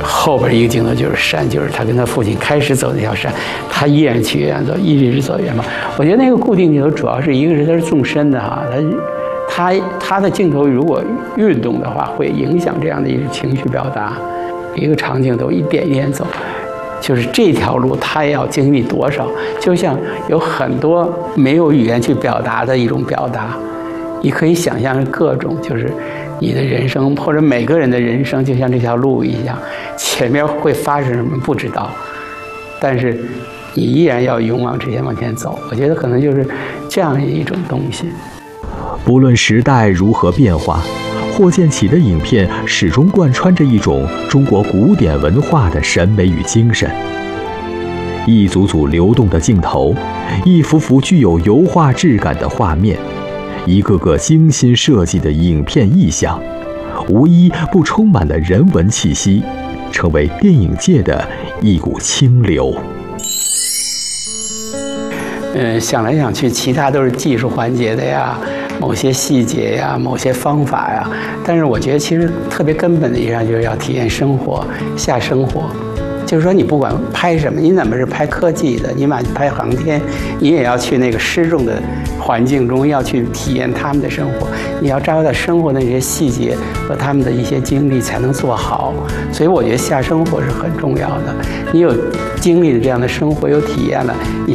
后边一个镜头就是山，就是他跟他父亲开始走那条山，他依然去远走，一直走远方。我觉得那个固定镜头主要是一个是它是纵深的哈，他的镜头如果运动的话，会影响这样的一个情绪表达。一个长镜头一点一点走，就是这条路他要经历多少，就像有很多没有语言去表达的一种表达。你可以想象各种，就是你的人生或者每个人的人生，就像这条路一样，前面会发生什么不知道，但是你依然要勇往直前往前走。我觉得可能就是这样一种东西。 不论时代如何变化，霍建起的影片始终贯穿着一种中国古典文化的审美与精神。一组组流动的镜头，一幅幅具有油画质感的画面，一个个精心设计的影片意象，无一不充满了人文气息，成为电影界的一股清流。 想来想去，其他都是技术环节的呀，某些细节呀，某些方法呀。但是我觉得其实特别根本的一样就是要体验生活，下生活。就是说你不管拍什么，你哪怕是拍科技的，你哪怕拍航天，你也要去那个失重的环境中，要去体验他们的生活。你要抓到生活的那些细节和他们的一些经历，才能做好。所以我觉得下生活是很重要的。你有经历了这样的生活，有体验了，你